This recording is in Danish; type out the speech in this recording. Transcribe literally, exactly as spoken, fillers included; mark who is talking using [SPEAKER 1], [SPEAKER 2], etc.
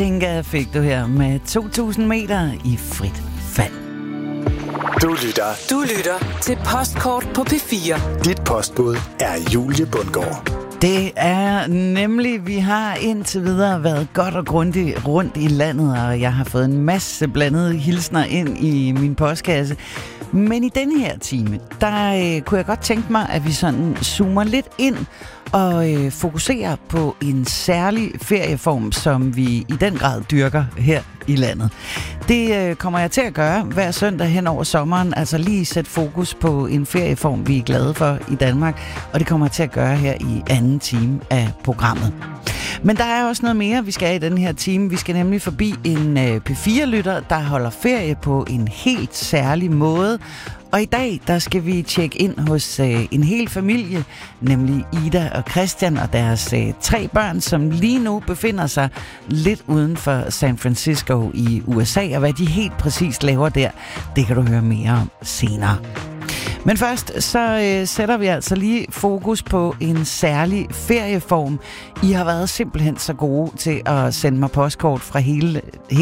[SPEAKER 1] Inga fik du her med to tusind meter i frit fald.
[SPEAKER 2] Du lytter.
[SPEAKER 3] Du lytter til Postkort på P fire.
[SPEAKER 2] Dit postbud er Julie Bundgaard.
[SPEAKER 1] Det er nemlig, vi har indtil videre været godt og grundigt rundt i landet, og jeg har fået en masse blandede hilsner ind i min postkasse. Men i denne her time, der øh, kunne jeg godt tænke mig, at vi sådan zoomer lidt ind og øh, fokuserer på en særlig ferieform, som vi i den grad dyrker her i landet. Det øh, kommer jeg til at gøre hver søndag hen over sommeren, altså lige sætte fokus på en ferieform, vi er glade for i Danmark, og det kommer jeg til at gøre her i anden time af programmet. Men der er også noget mere, vi skal i den her time. Vi skal nemlig forbi en øh, P fire-lytter, der holder ferie på en helt særlig måde. Og i dag, der skal vi tjekke ind hos øh, en hel familie, nemlig Ida og Christian og deres øh, tre børn, som lige nu befinder sig lidt uden for San Francisco i U S A. Og hvad de helt præcis laver der, det kan du høre mere om senere. Men først så øh, sætter vi altså lige fokus på en særlig ferieform. I har været simpelthen så gode til at sende mig postkort fra hele